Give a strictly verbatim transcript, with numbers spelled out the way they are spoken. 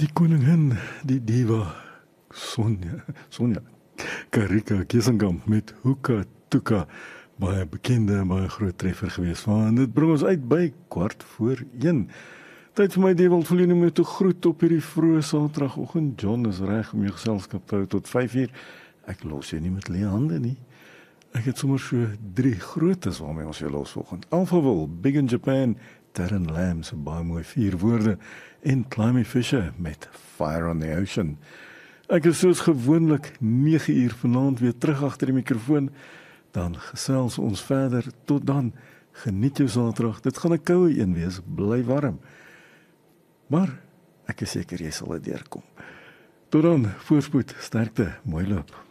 Die koningin, die diva, Sonja, Sonja, Karika Kiesenkamp met Hoeka Toeka, baie bekende en baie groot treffer gewees van. Dit bring ons uit by kwart voor een. Tyd vir my Dewald Verlene met te groet op hierdie vroeë Saterdagoggend. John is reg om jou geselskap te hou tot vyf uur. Ek los jou nie met leë hande nie. Ek het sommer so drie grootes waarmee ons jou los vanoggend. Alphaville, Big in Japan, Terran Lamb, so baie mooi vier woorde, en Climby Fisher met Fire on the Ocean. Ek is soos gewoonlik nege uur vanaand weer terug agter die mikrofoon, dan gesels ons verder. Tot dan, geniet jou Saterdag, dit gaan 'n koue een wees, bly warm. Maar ek is seker jy sal dit deurkom. Tot dan, voorspoed, sterkte, mooi loop.